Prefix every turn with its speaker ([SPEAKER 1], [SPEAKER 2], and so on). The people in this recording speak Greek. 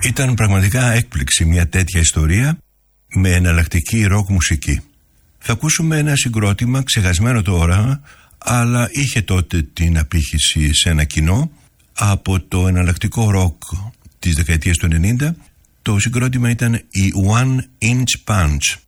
[SPEAKER 1] Ήταν πραγματικά έκπληξη μια τέτοια ιστορία με εναλλακτική ροκ μουσική. Θα ακούσουμε ένα συγκρότημα ξεχασμένο τώρα, αλλά είχε τότε την απήχηση σε ένα κοινό από το εναλλακτικό ροκ της δεκαετίας του 90. Το συγκρότημα ήταν η One Inch Punch.